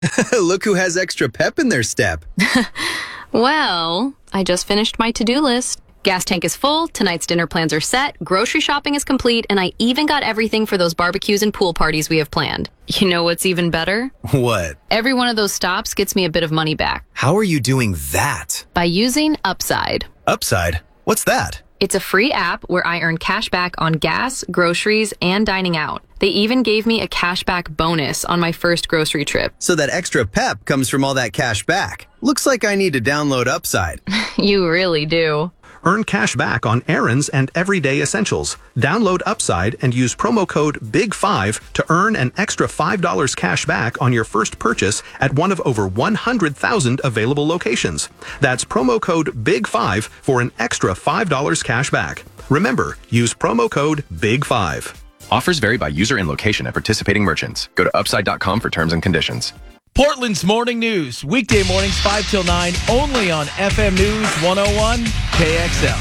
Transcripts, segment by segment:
Look who has extra pep in their step. Well, I just finished my to-do list. Gas tank is full, tonight's dinner plans are set, grocery shopping is complete, and I even got everything for those barbecues and pool parties we have planned. You know what's even better? What? Every one of those stops gets me a bit of money back. How are you doing that? By using Upside. Upside? What's that? It's a free app where I earn cash back on gas, groceries, and dining out. They even gave me a cashback bonus on my first grocery trip. So that extra pep comes from all that cash back. Looks like I need to download Upside. You really do. Earn cash back on errands and everyday essentials. Download Upside and use promo code BIG5 to earn an extra $5 cash back on your first purchase at one of over 100,000 available locations. That's promo code BIG5 for an extra $5 cash back. Remember, use promo code BIG5. Offers vary by user and location at participating merchants. Go to upside.com for terms and conditions. Portland's Morning News, weekday mornings 5 till 9, only on FM News 101 KXL.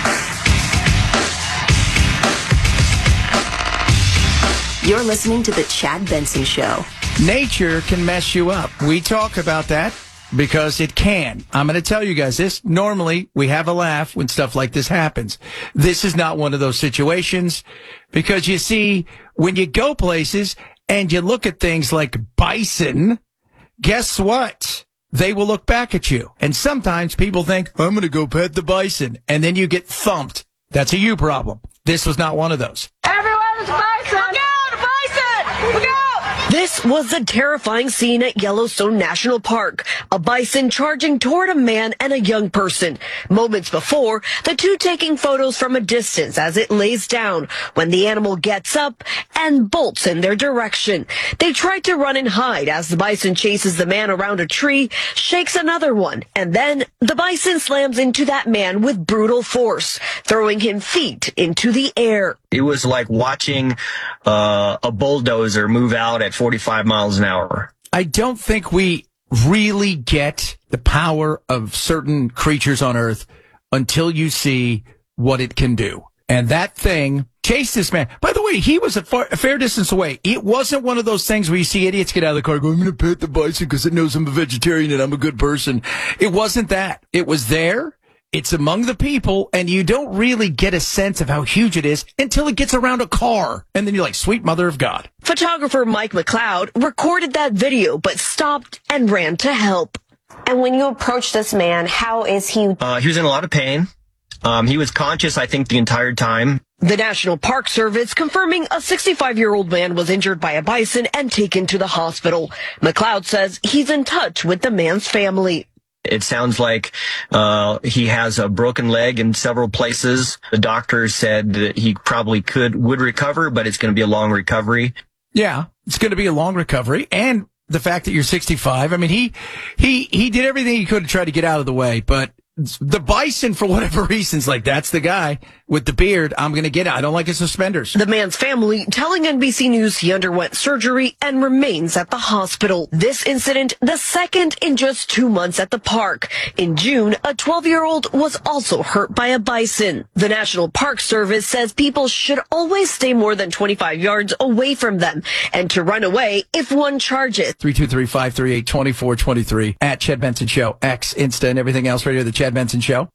You're listening to The Chad Benson Show. Nature can mess you up. We talk about that because it can. I'm going to tell you guys this. Normally, we have a laugh when stuff like this happens. This is not one of those situations because you see, when you go places and you look at things like bison, guess what? They will look back at you. And sometimes people think, I'm going to go pet the bison. And then you get thumped. That's a you problem. This was not one of those. Everyone's bison! Look out! Bison! Look out! This was a terrifying scene at Yellowstone National Park. A bison charging toward a man and a young person. Moments before, the two taking photos from a distance as it lays down when the animal gets up and bolts in their direction. They try to run and hide as the bison chases the man around a tree, shakes another one, and then the bison slams into that man with brutal force, throwing him feet into the air. It was like watching a bulldozer move out at 45 miles an hour. I don't think we really get the power of certain creatures on Earth until you see what it can do. And that thing chased this man. By the way, he was a fair distance away. It wasn't one of those things where you see idiots get out of the car and go, I'm going to pet the bison because it knows I'm a vegetarian and I'm a good person. It wasn't that. It was there. It's among the people, and you don't really get a sense of how huge it is until it gets around a car. And then you're like, sweet mother of God. Photographer Mike McLeod recorded that video, but stopped and ran to help. And when you approach this man, how is he? He was in a lot of pain. He was conscious, I think, the entire time. The National Park Service confirming a 65-year-old man was injured by a bison and taken to the hospital. McLeod says he's in touch with the man's family. It sounds like he has a broken leg in several places. The doctor said that he probably would recover, but it's going to be a long recovery. Yeah, it's going to be a long recovery. And the fact that you're 65, I mean, he did everything he could to try to get out of the way, but the bison, for whatever reasons, like, that's the guy with the beard. I'm going to get it. I don't like his suspenders. The man's family telling NBC News he underwent surgery and remains at the hospital. This incident, the second in just 2 months at the park. In June, a 12-year-old was also hurt by a bison. The National Park Service says people should always stay more than 25 yards away from them and to run away if one charges. 323-538-2423 at Chad Benson Show, X, Insta, and everything else right here, the Chad Benson Show.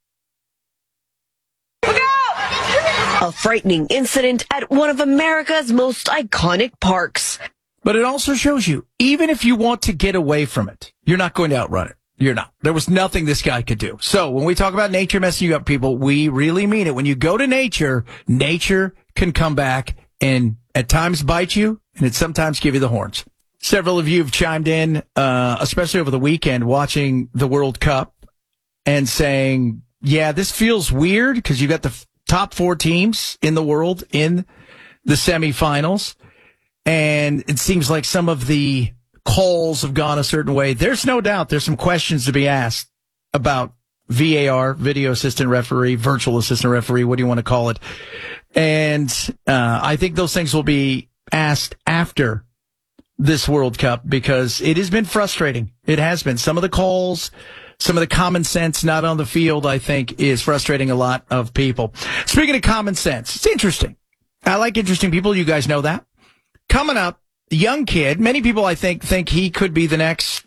A frightening incident at one of America's most iconic parks. But it also shows you, even if you want to get away from it, you're not going to outrun it. You're not. There was nothing this guy could do. So when we talk about nature messing you up, people, we really mean it. When you go to nature, nature can come back and at times bite you, and it sometimes give you the horns. Several of you have chimed in, especially over the weekend, watching the World Cup and saying, yeah, this feels weird because you got the top 4 teams in the world in the semifinals. And it seems like some of the calls have gone a certain way. There's no doubt there's some questions to be asked about VAR, video assistant referee, virtual assistant referee, what do you want to call it? And I think those things will be asked after this World Cup because it has been frustrating. It has been. Some of the calls, some of the common sense not on the field, I think, is frustrating a lot of people. Speaking of common sense, it's interesting. I like interesting people. You guys know that. Coming up young kid. Many people, I think he could be the next